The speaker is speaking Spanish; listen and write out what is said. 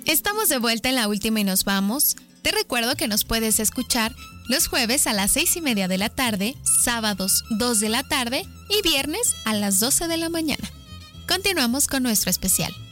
Estamos de vuelta en La Última y nos vamos. Te recuerdo que nos puedes escuchar los jueves a las 6:30 de la tarde, sábados 2 de la tarde y viernes a las 12 de la mañana. Continuamos con nuestro especial.